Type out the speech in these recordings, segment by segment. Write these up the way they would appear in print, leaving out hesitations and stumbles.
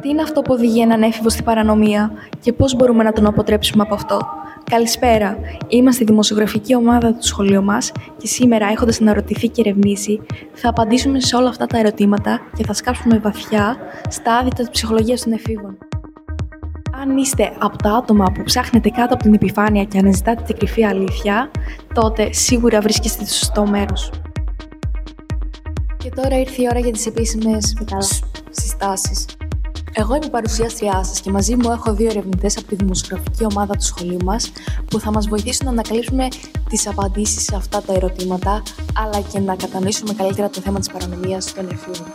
Τι είναι αυτό που οδηγεί έναν έφηβο στην παρανομία και πώς μπορούμε να τον αποτρέψουμε από αυτό? Καλησπέρα. Είμαστε η δημοσιογραφική ομάδα του σχολείου μας και σήμερα, έχοντας αναρωτηθεί και ερευνήσει, θα απαντήσουμε σε όλα αυτά τα ερωτήματα και θα σκάψουμε βαθιά στα άδυτα της ψυχολογίας των εφήβων. Αν είστε από τα άτομα που ψάχνετε κάτω από την επιφάνεια και αναζητάτε την κρυφή αλήθεια, τότε σίγουρα βρίσκεστε στο σωστό μέρος. Και τώρα ήρθε η ώρα για τις επίσημες συστάσεις. Εγώ είμαι η παρουσιάστριά σας και μαζί μου έχω δύο ερευνητές από τη δημοσιογραφική ομάδα του σχολείου μας που θα μας βοηθήσουν να ανακαλύψουμε τις απαντήσεις σε αυτά τα ερωτήματα, αλλά και να κατανοήσουμε καλύτερα το θέμα της παρανομίας των εφήβων.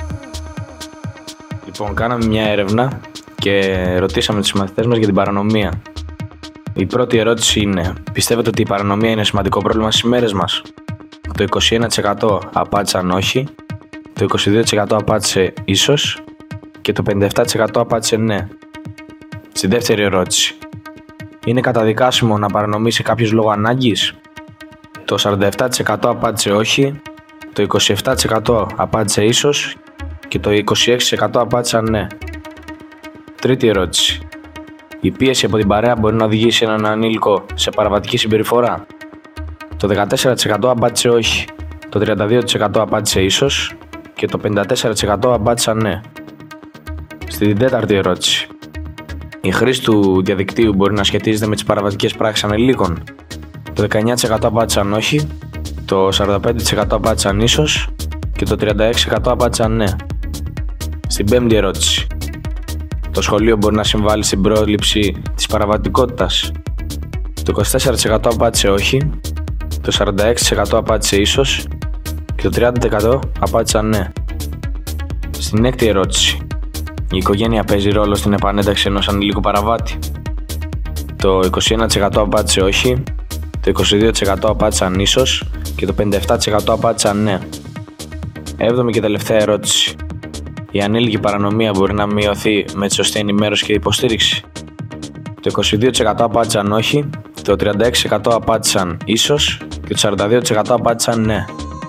Λοιπόν, κάναμε μια έρευνα και ρωτήσαμε τους μαθητές μας για την παρανομία. Η πρώτη ερώτηση είναι: πιστεύετε ότι η παρανομία είναι σημαντικό πρόβλημα στις ημέρες μας? Το 21% απάντησαν όχι, το 22% απάντησε ίσως και το 57% απάντησε ναι. Στη δεύτερη ερώτηση: είναι καταδικάσιμο να παρανομήσει κάποιος λόγω ανάγκης? Το 47% απάντησε όχι, το 27% απάντησε ίσως και το 26% απάντησαν ναι. Τρίτη ερώτηση: η πίεση από την παρέα μπορεί να οδηγήσει έναν ανήλικο σε παραβατική συμπεριφορά? Το 14% απάντησε όχι, το 32% απάντησε ίσως και το 54% απάντησαν ναι. Στην τέταρτη ερώτηση: η χρήση του διαδικτύου μπορεί να σχετίζεται με τις παραβατικές πράξεις ανηλίκων? Το 19% απάντησαν όχι, το 45% απάντησαν ίσως και το 36% απάντησαν ναι. Στην πέμπτη ερώτηση: το σχολείο μπορεί να συμβάλλει στην πρόληψη της παραβατικότητας? Το 24% απάντησε όχι, το 46% απάντησε ίσως και το 30% απάντησαν ναι. Στην έκτη ερώτηση: η οικογένεια παίζει ρόλο στην επανένταξη ενός ανηλίκου παραβάτη? Το 21% απάντησε όχι, το 22% απάντησαν ίσως και το 57% απάντησαν ναι. Έβδομη και τελευταία ερώτηση: η ανήλικη παρανομία μπορεί να μειωθεί με τη σωστή ενημέρωση και υποστήριξη? Το 22% απάντησαν όχι, το 36% απάντησαν ίσως και το 42% απάντησαν ναι.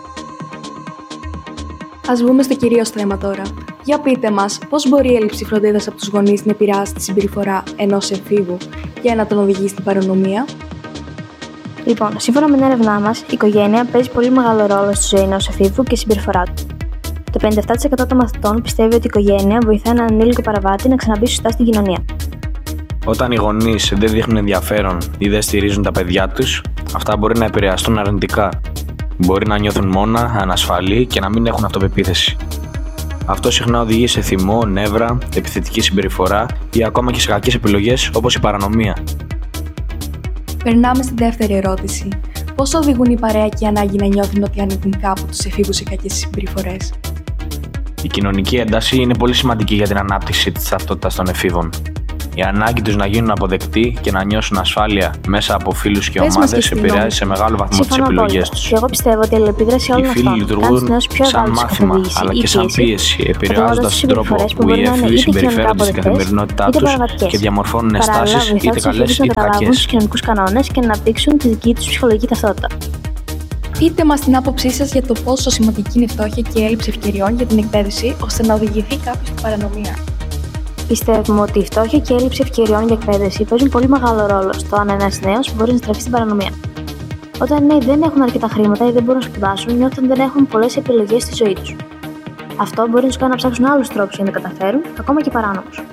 Ας μπούμε στο κυρίως θέμα τώρα. Για πείτε μας, πώς μπορεί η έλλειψη φροντίδας από τους γονείς να επηρεάσει τη συμπεριφορά ενός εφήβου και να τον οδηγήσει στην παρανομία? Λοιπόν, σύμφωνα με την έρευνά μας, η οικογένεια παίζει πολύ μεγάλο ρόλο στη ζωή ενός εφήβου και στη συμπεριφορά του. Το 57% των μαθητών πιστεύει ότι η οικογένεια βοηθάει έναν ανήλικο παραβάτη να ξαναμπεί σωστά στην κοινωνία. Όταν οι γονείς δεν δείχνουν ενδιαφέρον ή δεν στηρίζουν τα παιδιά τους, αυτά μπορεί να επηρεαστούν αρνητικά. Μπορεί να νιώθουν μόνα, ανασφαλή και να μην έχουν αυτοπεποίθηση. Αυτό συχνά οδηγεί σε θυμό, νεύρα, επιθετική συμπεριφορά ή ακόμα και σε κακές επιλογές όπως η παρανομία. Περνάμε στη δεύτερη ερώτηση. Πώς οδηγούν η παρέα και η ανάγκη να νιώθουν ότι ανήκουν κάπου τους εφήβους σε κακές συμπεριφορές? Η κοινωνική ένταση είναι πολύ σημαντική για την ανάπτυξη της ταυτότητας των εφήβων. Η ανάγκη τους να γίνουν αποδεκτοί και να νιώσουν ασφάλεια μέσα από φίλους και ομάδες επηρεάζει σε μεγάλο βαθμό τις επιλογές τους. Και εγώ πιστεύω ότι η αλληλεπίδραση όλων αυτών κάνει τους νέους πιο σαν μάθημα αλλά και σαν πίεση, επηρεάζοντας τον τρόπο που οι έφηβοι συμπεριφέρονται στην καθημερινότητά τους και διαμορφώνουν στάσεις είτε καλές είτε κακές. Τους κοινωνικούς κανόνες και να αναπτύξουν τη δική τους ψυχολογική ταυτότητα. Πείτε μας την άποψή σας για το πόσο σημαντική είναι η φτώχεια και η έλλειψη ευκαιριών για την εκπαίδευση ώστε να οδηγηθεί κάποιος στην παρανομία. Πιστεύουμε ότι η φτώχεια και η έλλειψη ευκαιριών για εκπαίδευση παίζουν πολύ μεγάλο ρόλο στο αν ένας νέος μπορεί να στραφεί στην παρανομία. Όταν οι νέοι δεν έχουν αρκετά χρήματα ή δεν μπορούν να σπουδάσουν, νιώθουν ότι δεν έχουν πολλές επιλογές στη ζωή τους. Αυτό μπορεί να τους κάνει να ψάξουν άλλους τρόπους για να τα καταφέρουν, ακόμα και παράνομους.